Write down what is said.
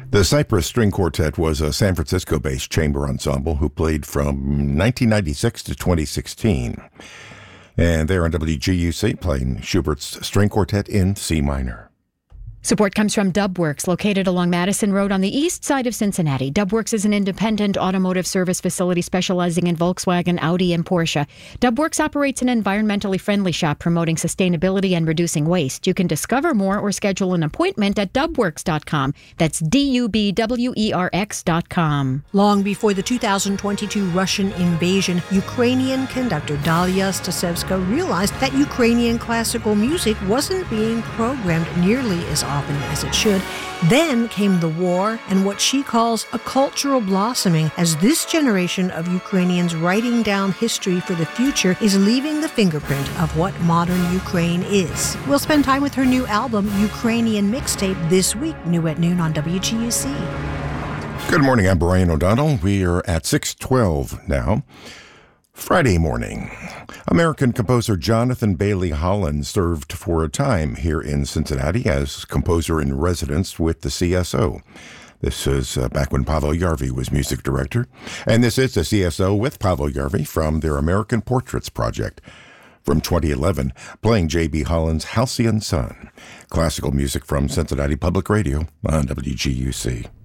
The Cypress String Quartet was a San Francisco-based chamber ensemble who played from 1996 to 2016. And they're on WGUC playing Schubert's String Quartet in C minor. Support comes from Dubworks, located along Madison Road on the east side of Cincinnati. Dubworks is an independent automotive service facility specializing in Volkswagen, Audi, and Porsche. Dubworks operates an environmentally friendly shop promoting sustainability and reducing waste. You can discover more or schedule an appointment at dubworks.com. That's DUBWERX.com. Long before the 2022 Russian invasion, Ukrainian conductor Dalia Stasevska realized that Ukrainian classical music wasn't being programmed nearly as often as it should. Then came the war and what she calls a cultural blossoming as this generation of Ukrainians writing down history for the future is leaving the fingerprint of what modern Ukraine is. We'll spend time with her new album, Ukrainian Mixtape, this week, new at noon on WGUC. Good morning, I'm Brian O'Donnell. We are at 6:12 now. Friday morning. American composer Jonathan Bailey Holland served for a time here in Cincinnati as composer in residence with the CSO. This is back when Pavel Jarvi was music director. And this is the CSO with Pavel Jarvi from their American Portraits project from 2011, playing J.B. Holland's Halcyon Sun. Classical music from Cincinnati Public Radio on WGUC.